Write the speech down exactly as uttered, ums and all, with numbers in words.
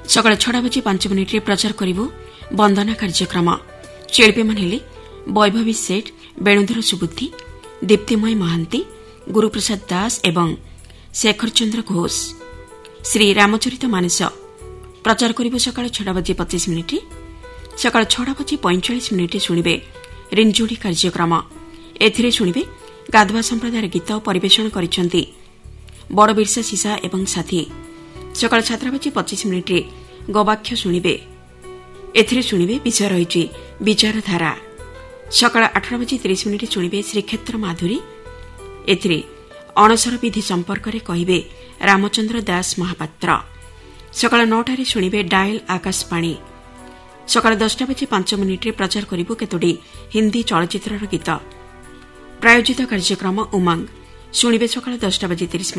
ସକାଳ ଛଅଟା ବାଜି ପାଞ୍ଚ ମିନିଟ୍ରେ ପ୍ରଚାର କରିବୁ ବନ୍ଦନା କାର୍ଯ୍ୟକ୍ରମ। ଶିଳ୍ପୀମାନେ ହେଲେ ବୈଭବୀ ସେଠ, ବେଣୁଧର ସୁବୁଦ୍ଧି, ଦୀପ୍ତିମୟୀ ମହାନ୍ତି, ଗୁରୁପ୍ରସାଦ ଦାସ ଏବଂ ଶେଖର ଚନ୍ଦ୍ର ଘୋଷ। ଶ୍ରୀ ରାମଚରିତ ମାନସ ପ୍ରଚାର କରିବୁ ସକାଳ ଛଅଟା ବାଜି ପଚିଶ ମିନିଟ୍ରେ। ସକାଳ ଛଅଟା ବାଜି ପଇଁଚାଳିଶ ମିନିଟ୍ରେ ଶୁଣିବେ ରିଞ୍ଜୁଡ଼ି କାର୍ଯ୍ୟକ୍ରମ। ଏଥିରେ ଶୁଣିବେ ଗାଧୁଆ ସମ୍ପ୍ରଦାୟର ଗୀତ ପରିବେଷଣ କରିଛନ୍ତି ବଡ଼ବିର୍ସା ସିସା ଏବଂ ସାଥୀ। ସକାଳ ସାତଟା ବାଜି ପଚିଶ ମିନିଟ୍ରେ ଗବାକ୍ଷ ଶୁଣିବେ। ଏଥିରେ ଶୁଣିବେ ବିଷୟ ରହିଛି ବିଚାରଧାରା। ସକାଳ ଆଠଟା ବାଜି ତିରିଶ ମିନିଟ୍ ଶୁଣିବେ ଶ୍ରୀକ୍ଷେତ୍ର ମାଧୁରୀ। ଏଥିରେ ଅଣସର ବିଧି ସମ୍ପର୍କରେ କହିବେ ରାମଚନ୍ଦ୍ର ଦାସ ମହାପାତ୍ର। ସକାଳ ନଅଟାରେ ଶୁଣିବେ ଡାଏଲ୍ ଆକାଶବାଣୀ। ସକାଳ ଦଶଟା ବାଜି ପାଞ୍ଚ ମିନିଟ୍ରେ ପ୍ରଚାର କରିବୁ କେତୋଟି ହିନ୍ଦୀ ଚଳଚ୍ଚିତ୍ରର ଗୀତ। ପ୍ରାୟୋଜିତ କାର୍ଯ୍ୟକ୍ରମ ଉମଙ୍ଗ ଶୁଣିବେ ସକାଳ ଦଶଟା ବାଜି ତିରିଶ